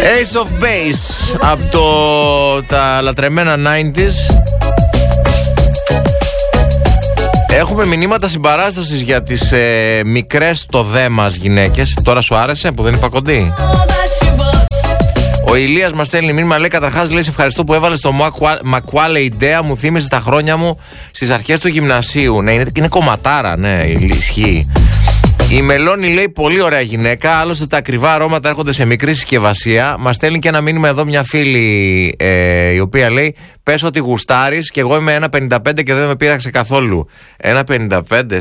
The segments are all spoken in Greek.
Ace of Base από τα λατρεμένα 90s. Έχουμε μηνύματα συμπαράστασης για τις μικρές το δε μας γυναίκες. Τώρα σου άρεσε που δεν είπα κοντή? Ο Ηλίας μας στέλνει μήνυμα, λέει καταρχάς, λέει, σε ευχαριστώ που έβαλες το Μακουάλε ιδέα, μου θύμιζε τα χρόνια μου στις αρχές του γυμνασίου. Ναι, είναι κομματάρα, ναι, ισχύει. Η Μελώνη λέει πολύ ωραία γυναίκα, άλλωστε τα ακριβά αρώματα έρχονται σε μικρή συσκευασία. Μας στέλνει και ένα μήνυμα εδώ μια φίλη η οποία λέει πες ότι γουστάρεις και εγώ είμαι 1,55 και δεν με πείραξε καθόλου. 1,55,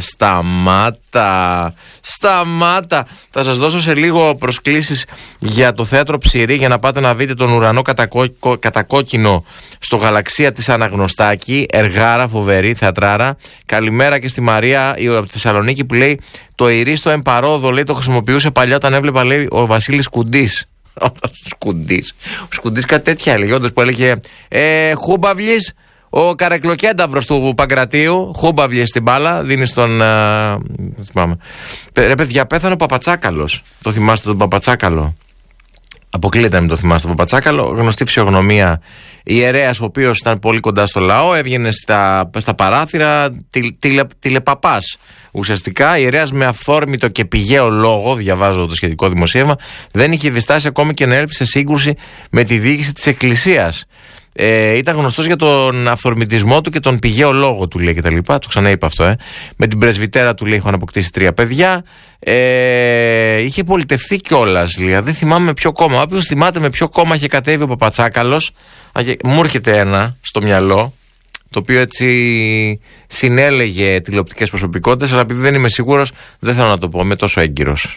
σταμάτα. Θα σας δώσω σε λίγο προσκλήσεις για το θέατρο Ψηρή για να πάτε να δείτε τον ουρανό κατακόκκινο στο Γαλαξία της Αναγνωστάκη. Εργάρα, φοβερή θεατράρα. Καλημέρα και στη Μαρία από τη Θεσσαλονίκη που λέει το Ηρίστο εμπαρόδο, λέει, το χρησιμοποιούσε παλιά όταν έβλεπα, λέει, ο Βασίλης Κουντής. Ο Σκουντής κάτι τέτοια έλεγε, όντως, που έλεγε Χούμπαυλης, ο καρεκλοκένταυρος του Παγκρατίου. Χούμπαυλης στην μπάλα, δίνει στον θυμάμαι. Ρε παιδιά, πέθανε ο Παπατσάκαλος. Το θυμάστε τον Παπατσάκαλο? Αποκλείεται να μην το θυμάστε τον Παπατσάκαλο. Γνωστή φυσιογνωμία, ιερέας ο οποίος ήταν πολύ κοντά στο λαό, έβγαινε στα παράθυρα, τηλεπαπάς. Ουσιαστικά, ιερέας με αυθόρμητο και πηγαίο λόγο, διαβάζω το σχετικό δημοσίευμα, δεν είχε διστάσει ακόμη και να έρθει σε σύγκρουση με τη διοίκηση της Εκκλησίας. Ήταν γνωστός για τον αυθορμητισμό του και τον πηγαίο λόγο του, λέει, και τα λοιπά. Το ξαναείπα αυτό, Με την πρεσβυτέρα του, λέει, είχαν αποκτήσει 3 παιδιά. Είχε πολιτευθεί κιόλας, λέει. Δεν θυμάμαι με ποιο κόμμα. Όποιος θυμάται με ποιο κόμμα είχε κατέβει ο Παπατσάκαλος, μου έρχεται ένα στο μυαλό, το οποίο έτσι συνέλεγε τηλεοπτικές προσωπικότητες, αλλά επειδή δεν είμαι σίγουρος, δεν θέλω να το πω, είμαι τόσο έγκυρος.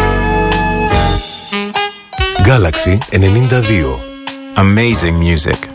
Galaxy 92. Amazing music.